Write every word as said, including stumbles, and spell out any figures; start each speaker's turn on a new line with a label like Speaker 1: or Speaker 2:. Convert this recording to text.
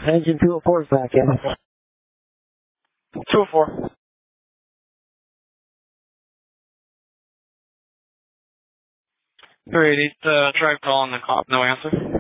Speaker 1: Engine two oh four is back in.
Speaker 2: two oh four. three eighty, uh, tried calling the cop, no answer.